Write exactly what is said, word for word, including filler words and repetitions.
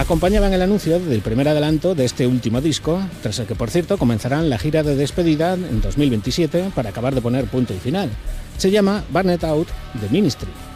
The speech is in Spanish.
acompañaban el anuncio del primer adelanto de este último disco, tras el que, por cierto, comenzarán la gira de despedida en dos mil veintisiete para acabar de poner punto y final. Se llama Burn It Out The Ministry.